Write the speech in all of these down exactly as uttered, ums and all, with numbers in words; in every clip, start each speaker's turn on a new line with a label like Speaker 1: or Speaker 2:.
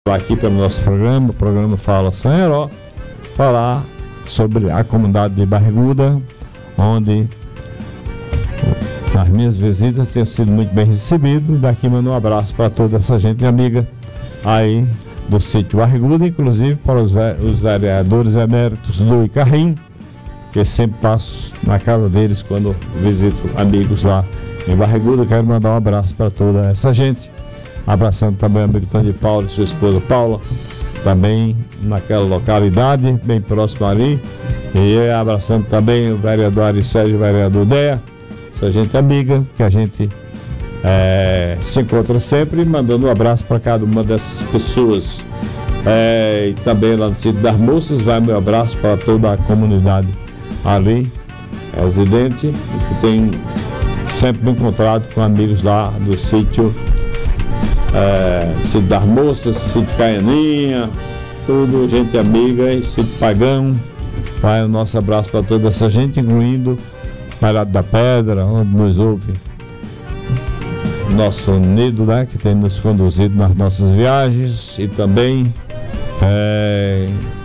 Speaker 1: Aqui pelo nosso programa, o programa Fala São Herói, falar sobre a comunidade de Barriguda, onde nas minhas visitas tenho sido muito bem recebido. Daqui mando um abraço para toda essa gente amiga aí do sítio Barriguda, inclusive para os, os vereadores eméritos do Icarrim, que sempre passo na casa deles quando visito amigos lá em Barriguda. Quero mandar um abraço para toda essa gente. Abraçando também o amigo Tony Paulo e sua esposa Paula, também naquela localidade, bem próximo ali. E abraçando também o vereador Aricélio e o vereador Dea, essa gente amiga, que a gente é, se encontra sempre, mandando um abraço para cada uma dessas pessoas. É, e também lá no sítio das Moças, vai meu abraço para toda a comunidade ali, residente, que tem sempre me encontrado com amigos lá do sítio. É, Sítio das Moças, Sítio Caianinha, tudo, gente amiga, e Sítio Pagão. Vai o nosso abraço para toda essa gente, incluindo Malhado da Pedra, onde nos ouve nosso Nido, né, que tem nos conduzido nas nossas viagens, e também é,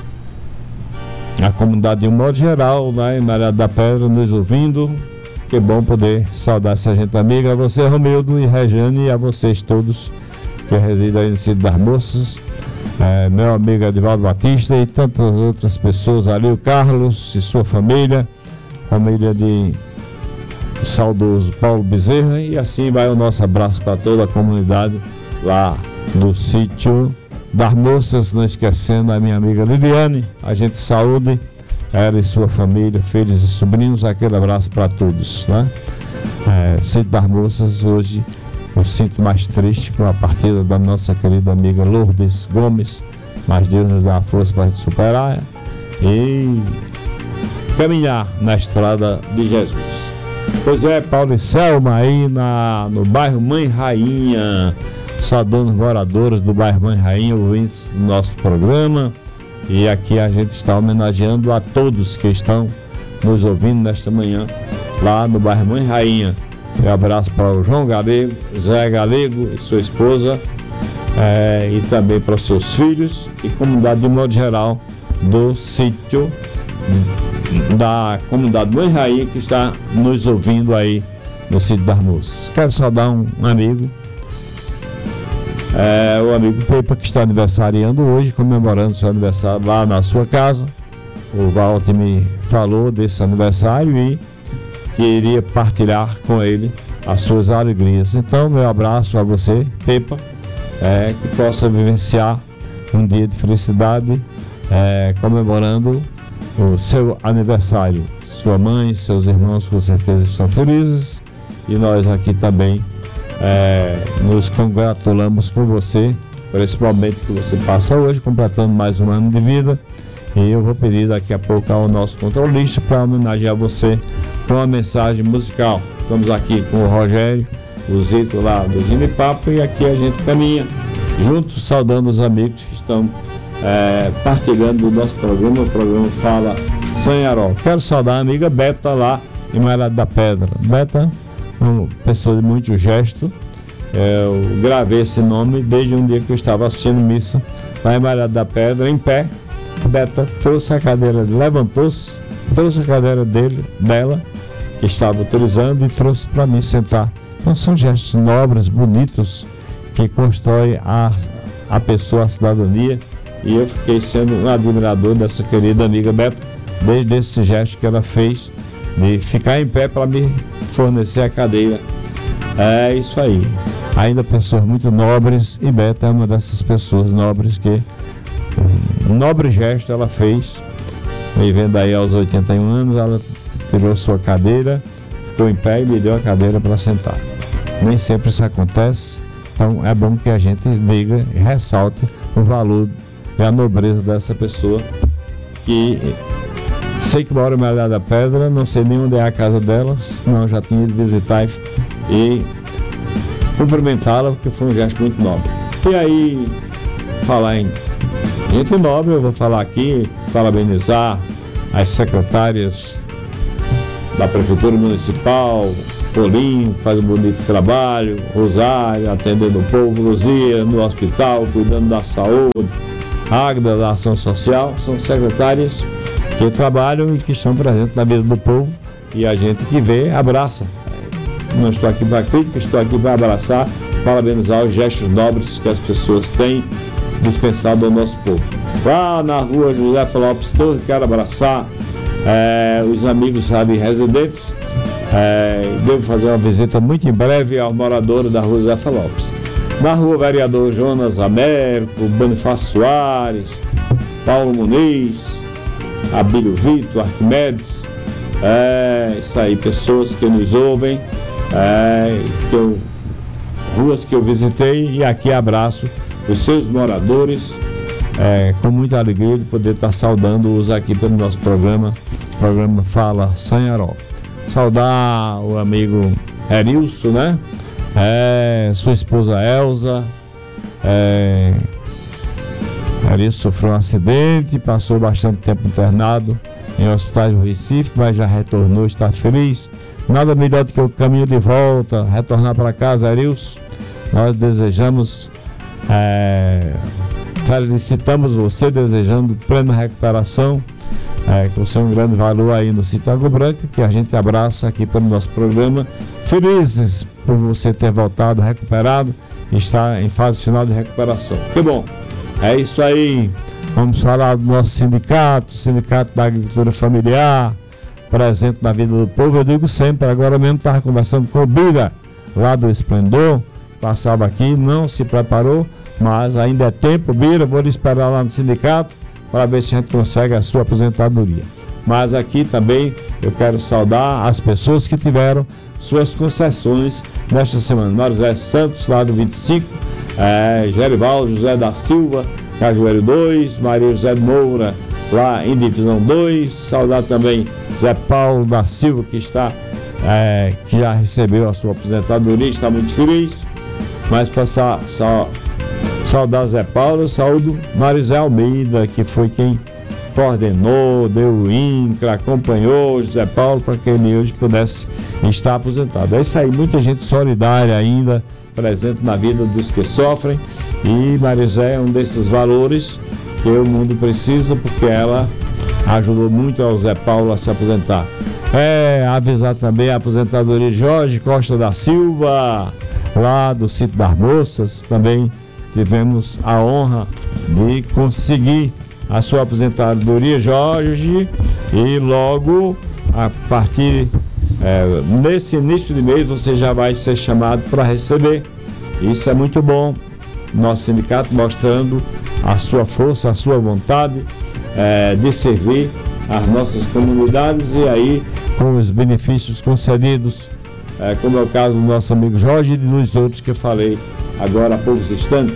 Speaker 1: a comunidade de um modo geral, né, em Malhado da Pedra, nos ouvindo. Que bom poder saudar essa gente amiga, a você, Romildo e Rejane, e a vocês todos que residem aí no sítio das Moças, é, meu amigo Edivaldo Batista e tantas outras pessoas ali, o Carlos e sua família, família de saudoso Paulo Bezerra, e assim vai o nosso abraço para toda a comunidade lá do sítio das Moças, não esquecendo a minha amiga Liliane, a gente saúde ela e sua família, filhos e sobrinhos, aquele abraço para todos, né? É, sítio das Moças, hoje eu sinto mais triste com a partida da nossa querida amiga Lourdes Gomes, mas Deus nos dá a força para a gente superar e caminhar na estrada de Jesus. Pois é, Paulo e Selma aí na, no bairro Mãe Rainha, saudando os moradores do bairro Mãe Rainha, ouvintes do nosso programa. E aqui a gente está homenageando a todos que estão nos ouvindo nesta manhã, lá no bairro Mãe Rainha. Um abraço para o João Galego, Zé Galego e sua esposa, é, e também para os seus filhos e comunidade de modo geral do sítio da comunidade Mãe Rainha que está nos ouvindo aí no sítio das Moças. Quero saudar um amigo, é, o amigo Pepa, que está aniversariando hoje, comemorando seu aniversário lá na sua casa. O Walter me falou desse aniversário e que iria partilhar com ele as suas alegrias. Então, meu abraço a você, Pepa, é, que possa vivenciar um dia de felicidade, é, comemorando o seu aniversário. Sua mãe, seus irmãos com certeza estão felizes, e nós aqui também é, nos congratulamos por você, por esse momento que você passa hoje, completando mais um ano de vida. E eu vou pedir daqui a pouco ao nosso controlista para homenagear você com uma mensagem musical. Estamos aqui com o Rogério, o Zito lá do Gine Papo, e aqui a gente caminha juntos, saudando os amigos que estão é, partilhando do nosso programa, o programa Fala São Herói. Quero saudar a amiga Beta lá em Malhado da Pedra. Beta, uma pessoa de muito gesto, eu gravei esse nome desde um dia que eu estava assistindo missa lá em Malhado da Pedra, em pé. Beta trouxe a cadeira, levantou-se, trouxe a cadeira dele, dela, que estava utilizando, e trouxe para mim sentar. Então são gestos nobres, bonitos, que constroem a, a pessoa, a cidadania, e eu fiquei sendo um admirador dessa querida amiga Beta, desde esse gesto que ela fez de ficar em pé para me fornecer a cadeira. É isso aí, ainda pessoas muito nobres, e Beta é uma dessas pessoas nobres que um nobre gesto ela fez, vivendo aí aos oitenta e um anos, ela tirou sua cadeira, ficou em pé e me deu a cadeira para sentar. Nem sempre isso acontece, então é bom que a gente diga e ressalte o valor e a nobreza dessa pessoa, que sei que mora em Malhado da Pedra, não sei nem onde é a casa dela, senão já tinha ido visitar e, e cumprimentá-la, porque foi um gesto muito nobre. E aí, falar em gente nobre, eu vou falar aqui, parabenizar as secretárias da Prefeitura Municipal, Polinho, faz um bonito trabalho, Rosário, atendendo o povo, Luzia, no hospital, cuidando da saúde, Águeda, da ação social, são secretárias que trabalham e que estão presentes na vida do povo, e a gente que vê, abraça. Não estou aqui para crítica, estou aqui para abraçar, parabenizar os gestos nobres que as pessoas têm dispensado ao nosso povo. Lá na rua José Lopes Torres, quero abraçar é, os amigos ali residentes. É, devo fazer uma visita muito em breve ao morador da rua José Lopes. Na rua Vereador Jonas Américo, Bonifácio Soares, Paulo Muniz, Abílio Vitor, Arquimedes, é, isso aí, pessoas que nos ouvem, é, que eu, ruas que eu visitei, e aqui abraço os seus moradores, é, com muita alegria de poder estar saudando-os aqui pelo nosso programa, programa Fala Sanharó. Saudar o amigo Erilson, né? É, sua esposa Elza. É, Erilson sofreu um acidente, passou bastante tempo internado em hospitais do Recife, mas já retornou, está feliz. Nada melhor do que o caminho de volta, retornar para casa, Erilson. Nós desejamos, é, felicitamos você, desejando plena recuperação. É, que você é um grande valor aí no sítio Água Branca, que a gente abraça aqui pelo nosso programa. Felizes por você ter voltado, recuperado, e está em fase final de recuperação. Que bom, é isso aí. Vamos falar do nosso sindicato, Sindicato da Agricultura Familiar, presente na vida do povo. Eu digo sempre, agora mesmo estava conversando com o Bira, lá do Esplendor, passava aqui, não se preparou, mas ainda é tempo. Bira, vou lhe esperar lá no sindicato, para ver se a gente consegue a sua aposentadoria. Mas aqui também eu quero saudar as pessoas que tiveram suas concessões nesta semana. Marizé Santos, lá do vinte e cinco, é, Gerivaldo José da Silva, Cajueiro dois, Maria José Moura, lá em Divisão dois, saudar também Zé Paulo da Silva, que está, é, que já recebeu a sua aposentadoria, está muito feliz. Mas passar só saudar Zé Paulo, saúdo Marizé Almeida, que foi quem coordenou, deu o INCRA, acompanhou Zé Paulo para que ele hoje pudesse estar aposentado. É isso aí, muita gente solidária ainda presente na vida dos que sofrem, e Marizé é um desses valores que o mundo precisa, porque ela ajudou muito ao Zé Paulo a se aposentar. É, avisar também a aposentadoria de Jorge Costa da Silva, lá do Sítio das Moças. Também tivemos a honra de conseguir a sua aposentadoria, Jorge, e logo a partir é, nesse início de mês você já vai ser chamado para receber. Isso é muito bom. Nosso sindicato mostrando a sua força, a sua vontade é, de servir as nossas comunidades, e aí com os benefícios concedidos, é, como é o caso do nosso amigo Jorge e dos outros que eu falei agora há poucos instantes.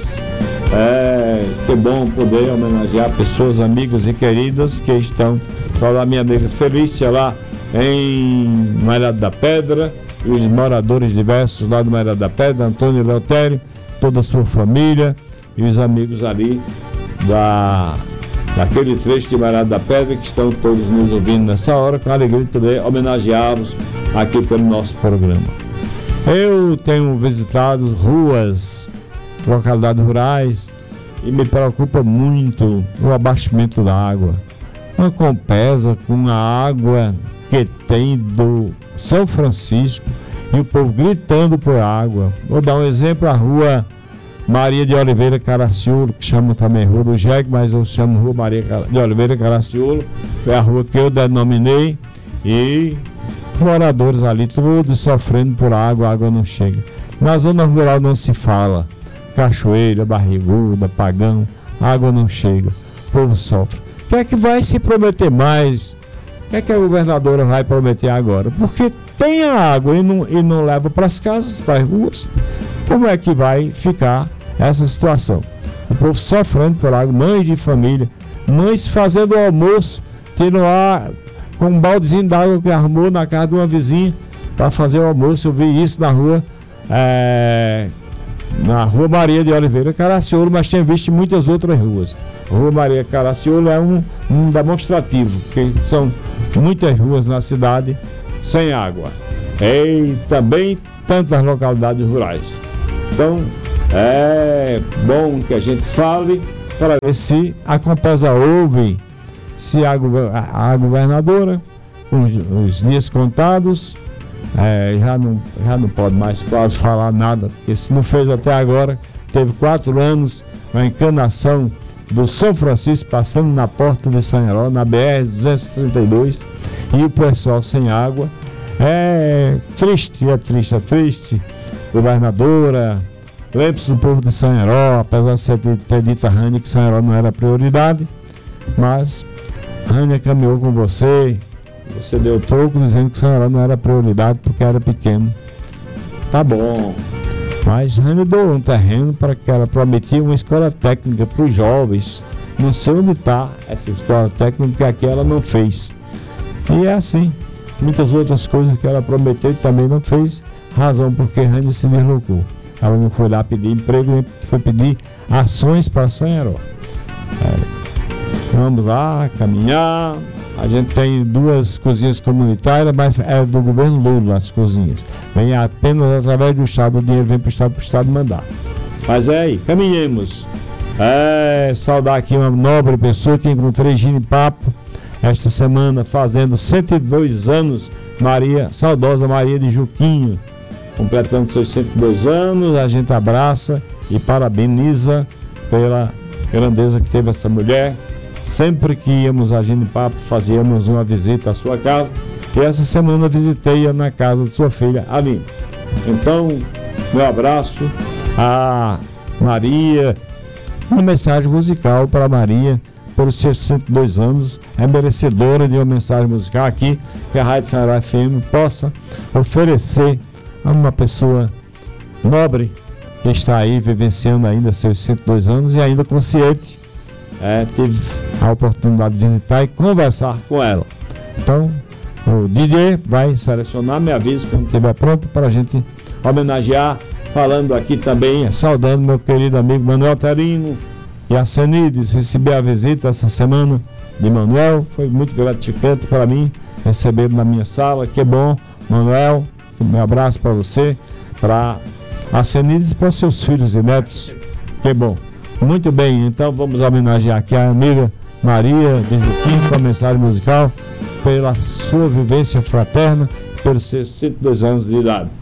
Speaker 1: É, que bom poder homenagear pessoas, amigas e queridas que estão. Falar minha amiga Felícia lá em Mairado da Pedra, e os moradores diversos lá do Mairado da Pedra, Antônio Leotério, toda a sua família, e os amigos ali da, daquele trecho de Mairado da Pedra, que estão todos nos ouvindo nessa hora, com a alegria de poder homenageá-los aqui pelo nosso programa. Eu tenho visitado ruas, localidades rurais, e me preocupa muito o abaixamento da água. Uma Compesa com a água que tem do São Francisco e o povo gritando por água. Vou dar um exemplo: a rua Maria de Oliveira Caraciolo, que chama também Rua do Jegue, mas eu chamo Rua Maria de Oliveira Caraciolo, foi a rua que eu denominei, e moradores ali todos sofrendo por água, a água não chega. Na zona rural não se fala. Cachoeira, Barriguda, Pagão, a água não chega, o povo sofre. O que é que vai se prometer mais? O que é que a governadora vai prometer agora? Porque tem a água e não, e não leva para as casas, para as ruas. Como é que vai ficar essa situação? O povo sofrendo por água, mães de família, mães fazendo o almoço, tendo lá com um baldezinho d'água que arrumou na casa de uma vizinha para fazer o almoço. Eu vi isso na rua, é, na Rua Maria de Oliveira Caraciolo, mas tinha visto em muitas outras ruas. A Rua Maria Caraciolo é um, um demonstrativo, porque são muitas ruas na cidade sem água. e também tantas localidades rurais. Então, é bom que a gente fale para ver se a Compesa ouve, se a, a, a governadora, os, os dias contados, é, já, não, já não pode mais quase falar nada, porque se não fez até agora, teve quatro anos, a encanação do São Francisco passando na porta de Sanharó, na B R duzentos e trinta e dois, e o pessoal sem água. É triste, é triste, é triste. Governadora, lembre-se do povo de Sanharó, apesar de ter, ter dito a Rânia que Sanharó não era prioridade, mas Rânia caminhou com você, você deu troco dizendo que Sanharó não era prioridade porque era pequeno. Tá bom. Mas Rânia doou um terreno para que ela prometia uma escola técnica para os jovens. Não sei onde está essa escola técnica, que aqui ela não fez. E é assim, muitas outras coisas que ela prometeu e também não fez, razão porque Rânia se deslocou. Ela não foi lá pedir emprego, foi pedir ações para Sanharó. É, vamos lá, caminhar. A gente tem duas cozinhas comunitárias, mas é do governo Lula as cozinhas. Vem apenas através do Estado, o dinheiro vem para o Estado, para o Estado mandar. Mas é aí, caminhemos. É, saudar aqui uma nobre pessoa que encontrei Ginipapo esta semana, fazendo cento e dois anos, Maria, saudosa Maria de Juquinho, completando seus cento e dois anos. A gente abraça e parabeniza pela grandeza que teve essa mulher. Sempre que íamos a Ginipapo, fazíamos uma visita à sua casa. E essa semana visitei-a na casa de sua filha, Aline. Então, meu abraço a Maria. Uma mensagem musical para Maria, pelos seus cento e dois anos. É merecedora de uma mensagem musical aqui, que a Rádio Sanharó F M possa oferecer a uma pessoa nobre que está aí vivenciando ainda seus cento e dois anos e ainda consciente. É, tive a oportunidade de visitar e conversar com ela. Então, o D J vai selecionar, me avisa quando estiver pronto para a gente homenagear, falando aqui também, saudando meu querido amigo Manuel Terino e a Senides. Recebi a visita essa semana de Manuel, foi muito gratificante para mim receber na minha sala. Que bom, Manuel, um abraço para você, para a Senides e para os seus filhos e netos. Que bom. Muito bem, então vamos homenagear aqui a amiga Maria de Juquim com a mensagem musical, pela sua vivência fraterna, pelos seus cento e dois anos de idade.